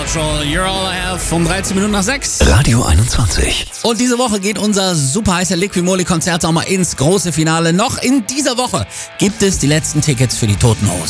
Patrol, You're All I Have, um 13 Minuten nach 6. Radio 21. Und diese Woche geht unser super heißer Liquimoli-Konzert auch mal ins große Finale. Noch in dieser Woche gibt es die letzten Tickets für die Toten Hosen.